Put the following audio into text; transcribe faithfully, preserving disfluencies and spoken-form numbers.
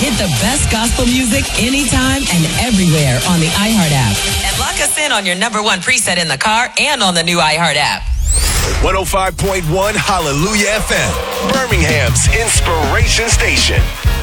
Get the best gospel music anytime and everywhere on the iHeart app. And lock us in on your number one preset in the car and on the new iHeart app. one oh five point one Hallelujah F M, Birmingham's inspiration station.